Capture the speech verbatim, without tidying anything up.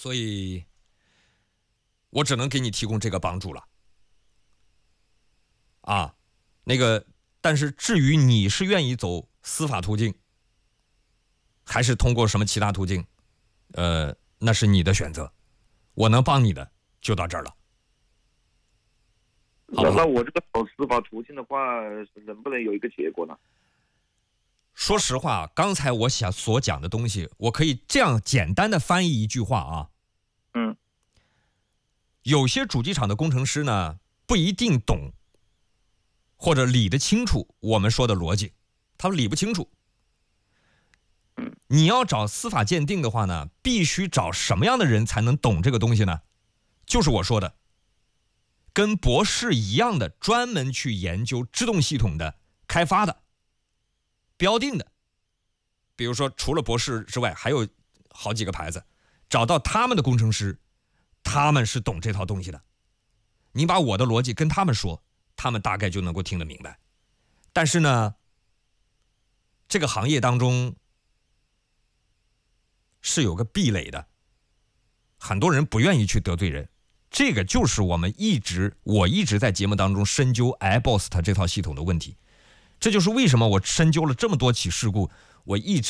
所以我只能给你提供这个帮助了。啊，那个，但是至于你是愿意走司法途径，还是通过什么其他途径，呃，那是你的选择。我能帮你的就到这儿了。好不好？ 那我这个走司法途径的话，能不能有一个结果呢？ 说实话，刚才我想所讲的东西，我可以这样简单的翻译一句话啊。 嗯， 有些主机厂的工程师呢，不一定懂或者理得清楚我们说的逻辑，他理不清楚。 嗯， 你要找司法鉴定的话呢，必须找什么样的人才能懂这个东西呢？就是我说的，跟博士一样的，专门去研究制动系统的开发的、标定的。比如说，除了博士之外，还有好几个牌子，找到他们的工程师，他们是懂这套东西的。你把我的逻辑跟他们说，他们大概就能够听得明白。但是呢，这个行业当中是有个壁垒的，很多人不愿意去得罪人。这个就是我们一直我一直在节目当中深究 i boss 它这套系统的问题。这就是为什么我深究了这么多起事故，我一直